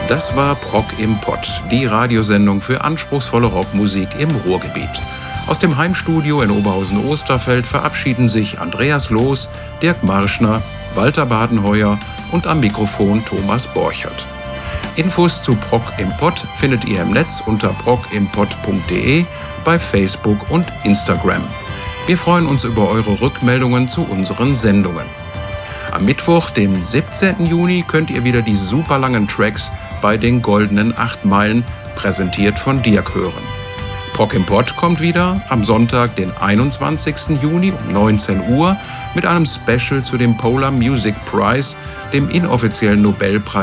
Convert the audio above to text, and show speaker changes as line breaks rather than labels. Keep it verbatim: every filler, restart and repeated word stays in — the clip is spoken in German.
Das war Prog im Pott, die Radiosendung für anspruchsvolle Rockmusik im Ruhrgebiet. Aus dem Heimstudio in Oberhausen-Osterfeld verabschieden sich Andreas Loos, Dirk Marschner, Walter Badenheuer und am Mikrofon Thomas Borchert. Infos zu Prog im Pott findet ihr im Netz unter progimpott punkt de, bei Facebook und Instagram. Wir freuen uns über eure Rückmeldungen zu unseren Sendungen. Am Mittwoch, dem siebzehnten Juni, könnt ihr wieder die super langen Tracks bei den Goldenen acht Meilen, präsentiert von Dirk, hören. Prog im Pott kommt wieder am Sonntag, den einundzwanzigsten Juni um neunzehn Uhr mit einem Special zu dem Polar Music Prize, dem inoffiziellen Nobelpreis